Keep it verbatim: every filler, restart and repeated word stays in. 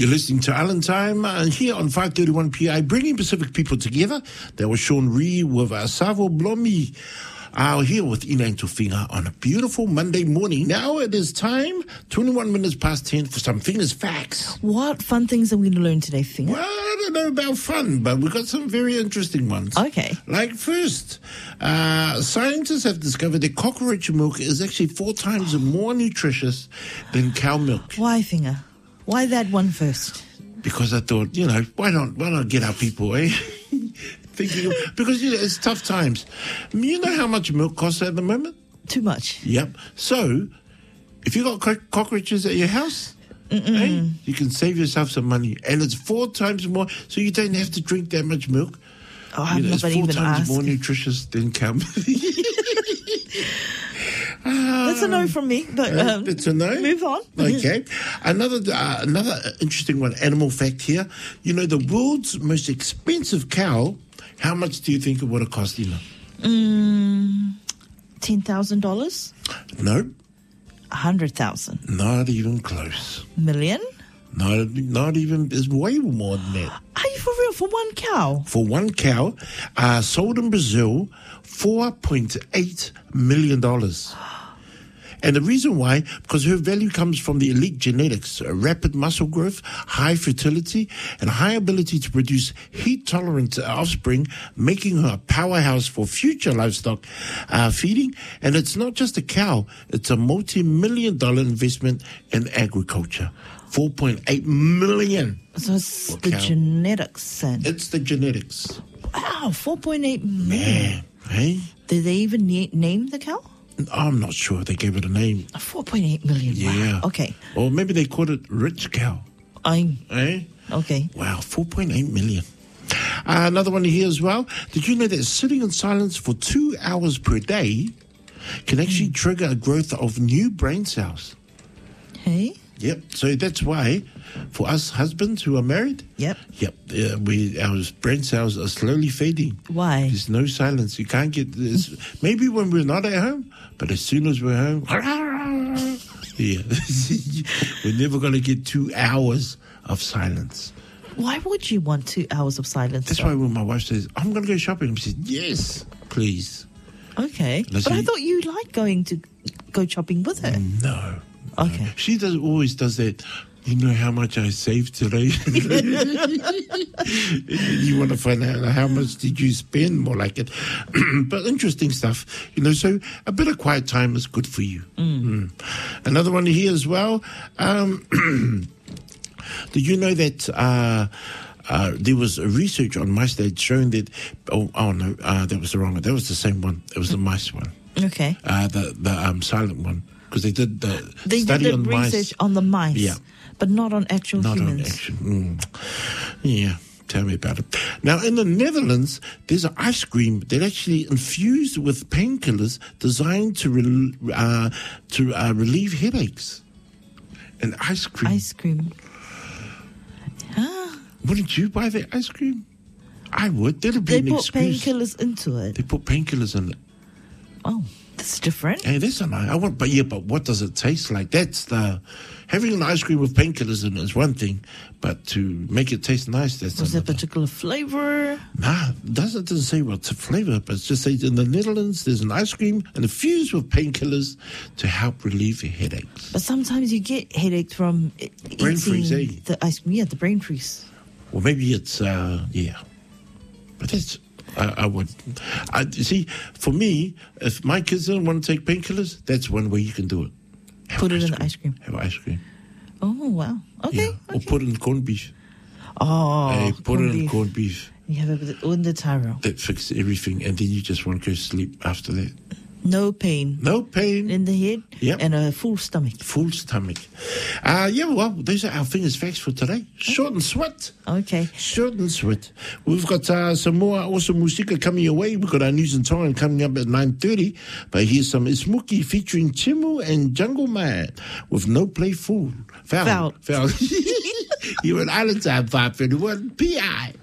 You're listening to Island Time uh, here on five thirty-one P I, bringing Pacific people together. That was Sean Ree with uh, Savo Blomi. Uh, here with Ina Tufinga on a beautiful Monday morning. Now it is time, twenty-one minutes past ten, for some Finga's Facts. What fun things are we going to learn today, Finga? Well, I don't know about fun, but we've got some very interesting ones. Okay. Like first, uh, scientists have discovered that cockroach milk is actually four times more nutritious than cow milk. Why, Finga? Why that one first? Because I thought, you know, why not, why not get our people, eh? Thinking of, because, you know, it's tough times. You know how much milk costs at the moment? Too much. Yep. So, if you got co- cockroaches at your house, eh, you can save yourself some money. And it's four times more, so you don't have to drink that much milk. Oh, you I'm know, not it's four even times asked. more nutritious than cow milk. That's a no from me, but Uh, um, it's a no. move on. Okay. Another uh, another interesting one, animal fact here. You know, the world's most expensive cow, how much do you think it would have cost, Ina? Mm, ten thousand dollars? No, A hundred thousand? not even close. Million? Not, not even, it's way more than that. Are you for real? For one cow? For one cow, uh, sold in Brazil, four point eight million dollars. And the reason why, because her value comes from the elite genetics, uh, rapid muscle growth, high fertility, and high ability to produce heat-tolerant offspring, making her a powerhouse for future livestock uh, feeding. And it's not just a cow, it's a multi-million dollar investment in agriculture. four point eight million. So it's For the cow. genetics. And, It's the genetics. wow, four point eight million. Man, hey? Did they even na- name the cow? I'm not sure they gave it a name. four point eight million. Yeah. Wow. Okay. Or maybe they called it rich cow. I'm Eh? okay. Wow, four point eight million. Uh, another one here as well. Did you know that sitting in silence for two hours per day can actually Hmm. trigger a growth of new brain cells? Hey? Yep. So that's why, for us husbands who are married, Yep. yep, uh, we our brain cells are slowly fading. Why? There's no silence. You can't get this. Maybe when we're not at home, but as soon as we're home, yeah, we're never going to get two hours of silence. Why would you want two hours of silence? That's though? why when my wife says, I'm going to go shopping, she says, yes, please. Okay. Let's but I eat. thought you liked going to go shopping with her. No. Okay. No. She does always does that. You know how much I saved today? You want to find out how much did you spend, more like it. But interesting stuff. You know, so a bit of quiet time is good for you. Mm. Mm. Another one here as well. Um, did you know that uh, uh, there was a research on mice that showing that, oh, oh no, uh, that was the wrong one. That was the same one. It was the mice one. Okay. Uh, the the um, silent one. Because they did the They study did the on research mice. on the mice, Yeah. but not on actual Not humans. on action. Mm. Yeah, tell me about it. Now, in the Netherlands, there's an ice cream that actually infused with painkillers designed to re- uh, to uh, relieve headaches. An ice cream. Ice cream. Huh? Wouldn't you buy that ice cream? I would. That'd be They an put excuse. painkillers into it. They put painkillers in it. Oh, that's different. Hey, that's a nice. I want, but yeah, but what does it taste like? That's the having an ice cream with painkillers in it is one thing, but to make it taste nice, that's Was there a another. particular flavor? Nah, it doesn't, it doesn't say what's the flavor, but it just says in the Netherlands there's an ice cream and infused with painkillers to help relieve your headaches. But sometimes you get headaches from e- Brain eating freeze, eh? the ice cream. Yeah, the brain freeze. Or maybe it's uh, yeah, but that's. I, I would. I, you see, for me, if my kids don't want to take painkillers, that's one way you can do it. Have Put it in the ice cream. Have ice cream. Oh, wow. Okay. Yeah. Or okay. put it in corned beef. Oh, Hey, put corned it in beef. corned beef. You have it with on the taro. That fixes everything, and then you just want to go sleep after that. No pain No pain. in the head Yep. and a full stomach. Full stomach. Uh, yeah, well, those are our Fingers Facts for today. Short and sweet. Okay. Short and sweet. We've got uh, some more awesome musica coming your way. We've got our news and time coming up at nine thirty. But here's some Ismuki featuring Chimu and Jungle Man with No Play Fool. Foul. Foul. Foul. You're an Island Time five thirty-one P I.